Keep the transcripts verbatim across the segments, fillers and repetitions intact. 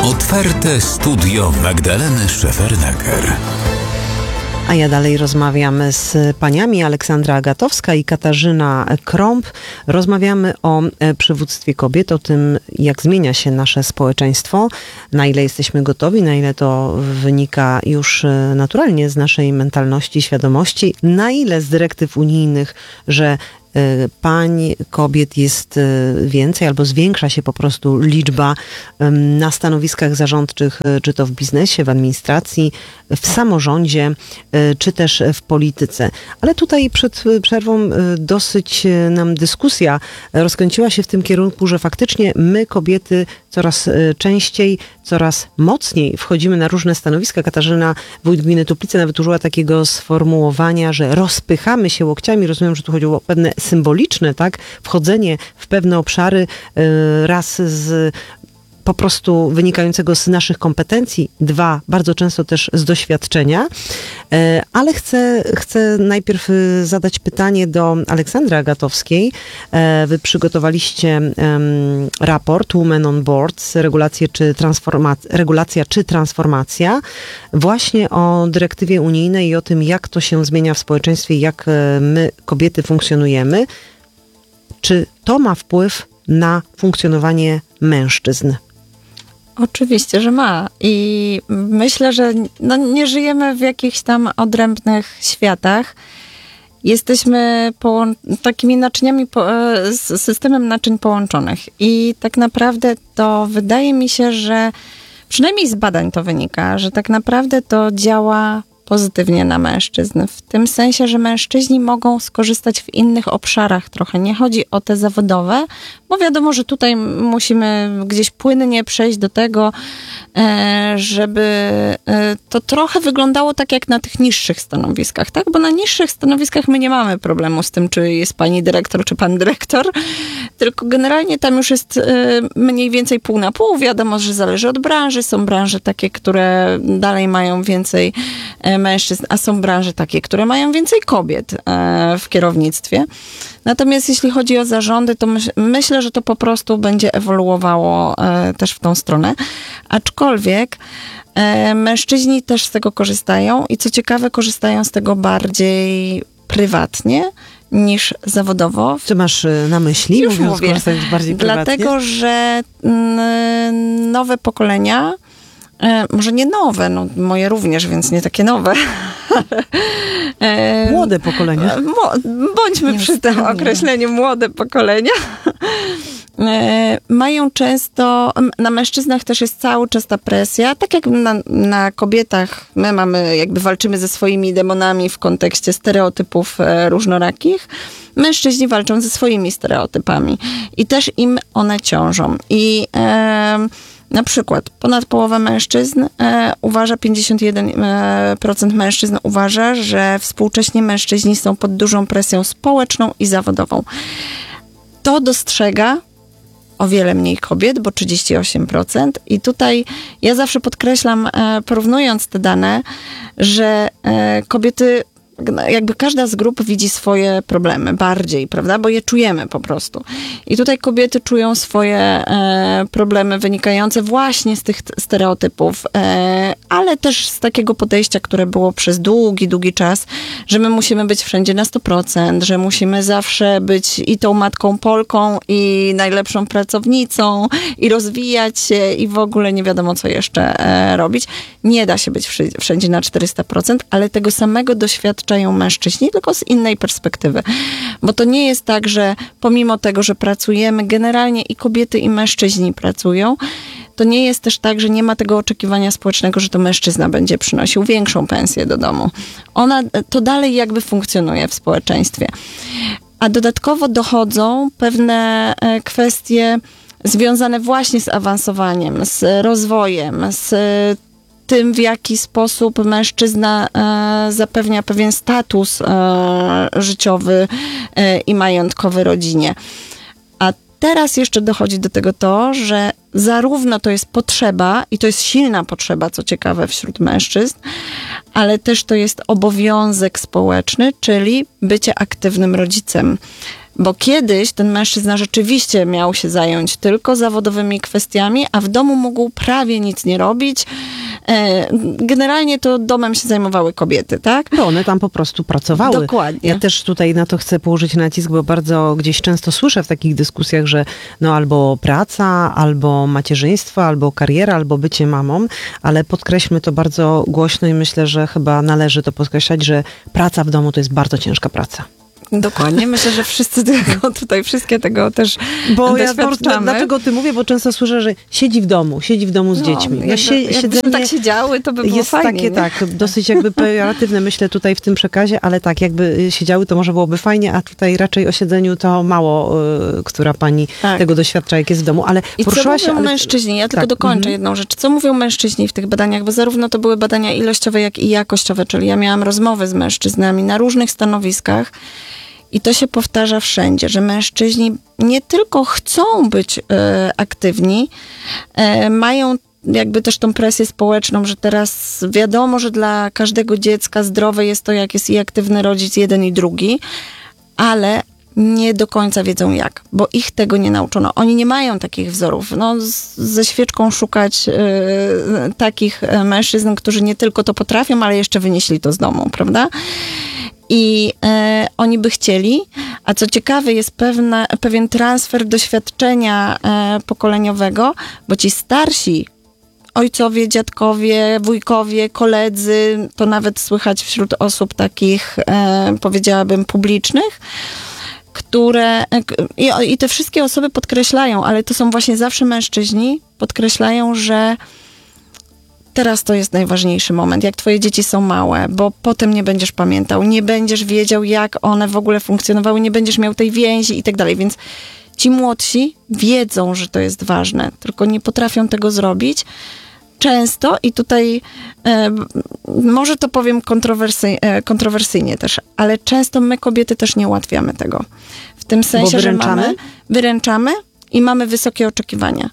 Otwarte studio Magdaleny Szefernaker. A ja dalej rozmawiam z paniami Aleksandra Agatowska i Katarzyna Krąb. Rozmawiamy o przywództwie kobiet, o tym, jak zmienia się nasze społeczeństwo, na ile jesteśmy gotowi, na ile to wynika już naturalnie z naszej mentalności, świadomości, na ile z dyrektyw unijnych, że pań, kobiet jest więcej albo zwiększa się po prostu liczba na stanowiskach zarządczych, czy to w biznesie, w administracji, w samorządzie, czy też w polityce. Ale tutaj przed przerwą dosyć nam dyskusja rozkręciła się w tym kierunku, że faktycznie my, kobiety, coraz częściej, coraz mocniej wchodzimy na różne stanowiska. Katarzyna, wójt gminy Tuplice, nawet użyła takiego sformułowania, że rozpychamy się łokciami. Rozumiem, że tu chodziło o pewne symboliczne, tak, wchodzenie w pewne obszary raz z po prostu wynikającego z naszych kompetencji, dwa, bardzo często też z doświadczenia. Ale chcę, chcę najpierw zadać pytanie do Aleksandry Agatowskiej. Wy przygotowaliście um, raport Women on Boards, regulacje czy transformacja, regulacja czy transformacja, właśnie o dyrektywie unijnej i o tym, jak to się zmienia w społeczeństwie, jak my, kobiety, funkcjonujemy. Czy to ma wpływ na funkcjonowanie mężczyzn? Oczywiście, że ma. I myślę, że no, nie żyjemy w jakichś tam odrębnych światach. Jesteśmy połą- takimi naczyniami, po- z systemem naczyń połączonych. I tak naprawdę to wydaje mi się, że przynajmniej z badań to wynika, że tak naprawdę to działa pozytywnie na mężczyzn. W tym sensie, że mężczyźni mogą skorzystać w innych obszarach trochę. Nie chodzi o te zawodowe, bo wiadomo, że tutaj musimy gdzieś płynnie przejść do tego, żeby to trochę wyglądało tak jak na tych niższych stanowiskach, tak? Bo na niższych stanowiskach my nie mamy problemu z tym, czy jest pani dyrektor, czy pan dyrektor, tylko generalnie tam już jest mniej więcej pół na pół. Wiadomo, że zależy od branży. Są branże takie, które dalej mają więcej mężczyzn, a są branże takie, które mają więcej kobiet w kierownictwie. Natomiast jeśli chodzi o zarządy, to myśl, myślę, że to po prostu będzie ewoluowało też w tą stronę. Aczkolwiek mężczyźni też z tego korzystają i co ciekawe, korzystają z tego bardziej prywatnie niż zawodowo. Co masz na myśli? Już mówiąc, mówię. Bardziej Dlatego, prywatnie? że nowe pokolenia, może nie nowe, no moje również, więc nie takie nowe. Młode pokolenia. Bądźmy nie przy tym określeniu młode pokolenia. Mają często, na mężczyznach też jest cały czas ta presja, tak jak na, na kobietach, my mamy, jakby walczymy ze swoimi demonami w kontekście stereotypów różnorakich, mężczyźni walczą ze swoimi stereotypami i też im one ciążą. I e, na przykład ponad połowa mężczyzn e, uważa, pięćdziesiąt jeden procent mężczyzn uważa, że współcześnie mężczyźni są pod dużą presją społeczną i zawodową. To dostrzega o wiele mniej kobiet, bo trzydzieści osiem procent. I tutaj ja zawsze podkreślam, e, porównując te dane, że e, kobiety, jakby każda z grup widzi swoje problemy bardziej, prawda? Bo je czujemy po prostu. I tutaj kobiety czują swoje e, problemy wynikające właśnie z tych stereotypów, e, ale też z takiego podejścia, które było przez długi, długi czas, że my musimy być wszędzie na sto procent, że musimy zawsze być i tą matką Polką, i najlepszą pracownicą, i rozwijać się, i w ogóle nie wiadomo, co jeszcze e, robić. Nie da się być wszędzie na czterysta procent, ale tego samego doświadczenia mężczyźni, tylko z innej perspektywy. Bo to nie jest tak, że pomimo tego, że pracujemy, generalnie i kobiety, i mężczyźni pracują, to nie jest też tak, że nie ma tego oczekiwania społecznego, że to mężczyzna będzie przynosił większą pensję do domu. Ona, to dalej jakby funkcjonuje w społeczeństwie. A dodatkowo dochodzą pewne kwestie związane właśnie z awansowaniem, z rozwojem, z tym, w jaki sposób mężczyzna e, zapewnia pewien status e, życiowy e, i majątkowy rodzinie. A teraz jeszcze dochodzi do tego to, że zarówno to jest potrzeba, i to jest silna potrzeba, co ciekawe, wśród mężczyzn, ale też to jest obowiązek społeczny, czyli bycie aktywnym rodzicem. Bo kiedyś ten mężczyzna rzeczywiście miał się zająć tylko zawodowymi kwestiami, a w domu mógł prawie nic nie robić. Generalnie to domem się zajmowały kobiety, tak? Bo one tam po prostu pracowały. Dokładnie. Ja też tutaj na to chcę położyć nacisk, bo bardzo gdzieś często słyszę w takich dyskusjach, że no albo praca, albo macierzyństwo, albo kariera, albo bycie mamą, ale podkreślmy to bardzo głośno i myślę, że chyba należy to podkreślać, że praca w domu to jest bardzo ciężka praca. Dokładnie. Myślę, że wszyscy tego tutaj, wszystkie tego też Bo ja doświadczamy. Dlaczego ty mówię? Bo często słyszę, że siedzi w domu, siedzi w domu z No, dziećmi. No, jakby, sie, jakbyśmy tak siedziały, to by było jest fajnie. takie, nie? tak, dosyć jakby pejoratywne, myślę tutaj w tym przekazie, ale tak, jakby siedziały, to może byłoby fajnie, a tutaj raczej o siedzeniu to mało, y, która pani Tak. tego doświadcza, jak jest w domu, ale I co poruszyłaś mówią ale... mężczyźni? Ja tylko tak. dokończę Mhm. jedną rzecz. Co mówią mężczyźni w tych badaniach? Bo zarówno to były badania ilościowe, jak i jakościowe, czyli ja miałam rozmowy z mężczyznami na różnych stanowiskach i to się powtarza wszędzie, że mężczyźni nie tylko chcą być e, aktywni, e, mają jakby też tą presję społeczną, że teraz wiadomo, że dla każdego dziecka zdrowe jest to, jak jest i aktywny rodzic jeden i drugi, ale nie do końca wiedzą jak, bo ich tego nie nauczono. Oni nie mają takich wzorów. No, z, ze świeczką szukać y, takich mężczyzn, którzy nie tylko to potrafią, ale jeszcze wynieśli to z domu, prawda? I e, oni by chcieli, a co ciekawe jest pewna, pewien transfer doświadczenia e, pokoleniowego, bo ci starsi ojcowie, dziadkowie, wujkowie, koledzy, to nawet słychać wśród osób takich, e, powiedziałabym, publicznych, które, i, i te wszystkie osoby podkreślają, ale to są właśnie zawsze mężczyźni, podkreślają, że teraz to jest najważniejszy moment, jak twoje dzieci są małe, bo potem nie będziesz pamiętał, nie będziesz wiedział, jak one w ogóle funkcjonowały, nie będziesz miał tej więzi i tak dalej, więc ci młodsi wiedzą, że to jest ważne, tylko nie potrafią tego zrobić. Często, i tutaj e, może to powiem kontrowersy, e, kontrowersyjnie też, ale często my kobiety też nie ułatwiamy tego. W tym sensie, że mamy, wyręczamy i mamy wysokie oczekiwania.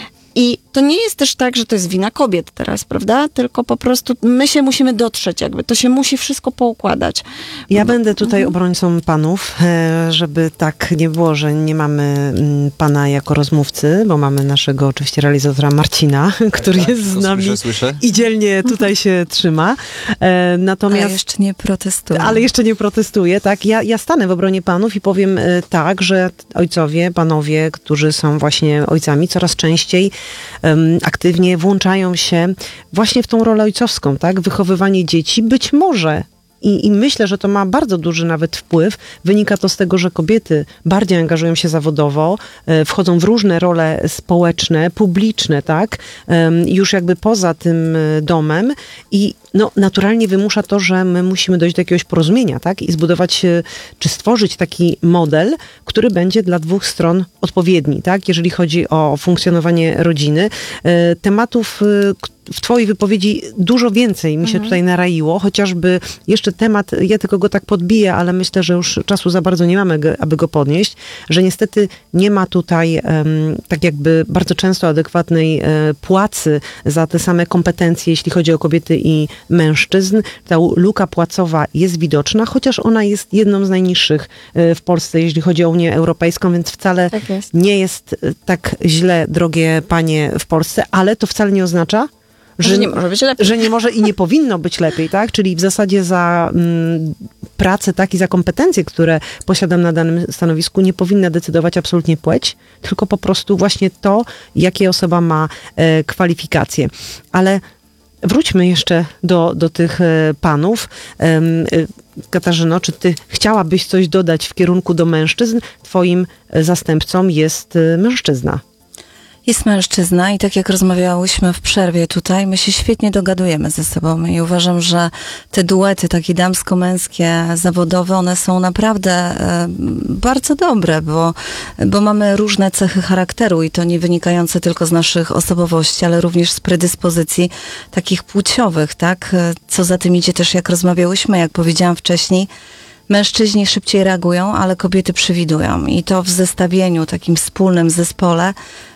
I to nie jest też tak, że to jest wina kobiet teraz, prawda? Tylko po prostu my się musimy dotrzeć jakby. To się musi wszystko poukładać. Ja będę tutaj obrońcą panów, żeby tak nie było, że nie mamy pana jako rozmówcy, bo mamy naszego oczywiście realizatora Marcina, który tak, jest z nami słyszę, słyszę. i dzielnie tutaj się trzyma. Natomiast, ale jeszcze nie protestuję. Ale jeszcze nie protestuję, tak. Ja, ja stanę w obronie panów i powiem tak, że ojcowie, panowie, którzy są właśnie ojcami, coraz częściej um, aktywnie włączają się właśnie w tą rolę ojcowską, tak? Wychowywanie dzieci być może. I, I myślę, że to ma bardzo duży nawet wpływ. Wynika to z tego, że kobiety bardziej angażują się zawodowo, e, wchodzą w różne role społeczne, publiczne, tak? E, już jakby poza tym domem i no, naturalnie wymusza to, że my musimy dojść do jakiegoś porozumienia, tak? I zbudować, czy stworzyć taki model, który będzie dla dwóch stron odpowiedni, tak? Jeżeli chodzi o funkcjonowanie rodziny. E, tematów, w twojej wypowiedzi dużo więcej mi się mhm. tutaj naraiło, chociażby jeszcze temat, ja tylko go tak podbiję, ale myślę, że już czasu za bardzo nie mamy, aby go podnieść, że niestety nie ma tutaj um, tak jakby bardzo często adekwatnej e, płacy za te same kompetencje, jeśli chodzi o kobiety i mężczyzn. Ta luka płacowa jest widoczna, chociaż ona jest jedną z najniższych e, w Polsce, jeśli chodzi o Unię Europejską, więc wcale tak jest. nie jest tak źle, drogie panie, w Polsce, ale to wcale nie oznacza, Że, że nie może być lepiej. Że nie może i nie powinno być lepiej, tak? Czyli w zasadzie za mm, pracę, tak, i za kompetencje, które posiadam na danym stanowisku, nie powinna decydować absolutnie płeć, tylko po prostu właśnie to, jakie osoba ma e, kwalifikacje. Ale wróćmy jeszcze do, do tych e, panów. E, e, Katarzyno, czy ty chciałabyś coś dodać w kierunku do mężczyzn? Twoim zastępcą jest e, mężczyzna. Jest mężczyzna i tak jak rozmawiałyśmy w przerwie tutaj, my się świetnie dogadujemy ze sobą i uważam, że te duety takie damsko-męskie, zawodowe, one są naprawdę e, bardzo dobre, bo, bo mamy różne cechy charakteru i to nie wynikające tylko z naszych osobowości, ale również z predyspozycji takich płciowych, tak? Co za tym idzie też, jak rozmawiałyśmy, jak powiedziałam wcześniej, mężczyźni szybciej reagują, ale kobiety przewidują i to w zestawieniu, takim wspólnym zespole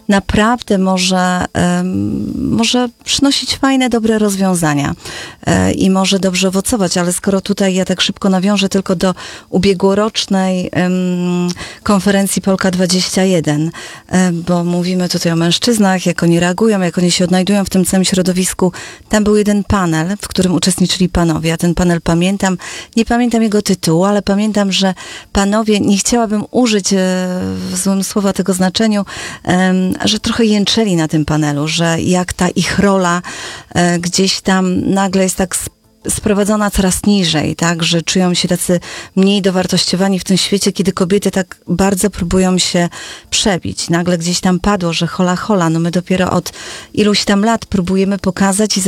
naprawdę może, um, może przynosić fajne, dobre rozwiązania e, i może dobrze owocować, ale skoro tutaj ja tak szybko nawiążę tylko do ubiegłorocznej um, konferencji Polka dwadzieścia jeden, e, bo mówimy tutaj o mężczyznach, jak oni reagują, jak oni się odnajdują w tym całym środowisku. Tam był jeden panel, w którym uczestniczyli panowie. Ja ten panel pamiętam, nie pamiętam jego tytułu, ale pamiętam, że panowie, nie chciałabym użyć e, w złym słowa tego znaczeniu, e, że trochę jęczeli na tym panelu, że jak ta ich rola e, gdzieś tam nagle jest tak sprowadzona coraz niżej, tak, że czują się tacy mniej dowartościowani w tym świecie, kiedy kobiety tak bardzo próbują się przebić. Nagle gdzieś tam padło, że hola hola, no my dopiero od iluś tam lat próbujemy pokazać i